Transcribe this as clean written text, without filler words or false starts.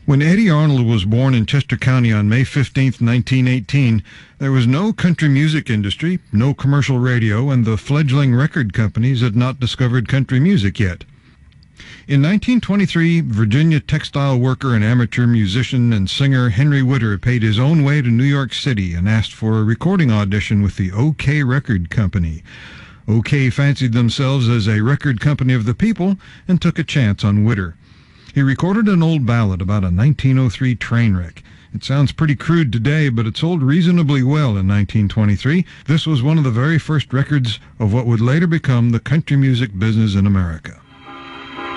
When Eddie Arnold was born in Chester County on May 15, 1918, there was no country music industry, no commercial radio, and the fledgling record companies had not discovered country music yet. In 1923, Virginia textile worker and amateur musician and singer Henry Witter paid his own way to New York City and asked for a recording audition with the OK Record Company. OK fancied themselves as a record company of the people and took a chance on Witter. He recorded an old ballad about a 1903 train wreck. It sounds pretty crude today, but it sold reasonably well in 1923. This was one of the very first records of what would later become the country music business in America.